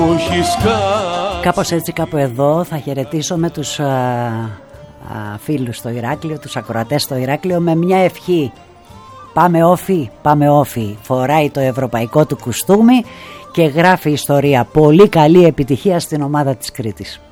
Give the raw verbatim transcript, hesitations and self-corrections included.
Κάπως έτσι, κάπου εδώ θα χαιρετήσω με τους α, α, φίλους στο Ηράκλειο, τους ακροατές στο Ηράκλειο, με μια ευχή. Πάμε όφι, πάμε όφι. Φοράει το ευρωπαϊκό του κουστούμι και γράφει ιστορία. Πολύ καλή επιτυχία στην ομάδα της Κρήτης.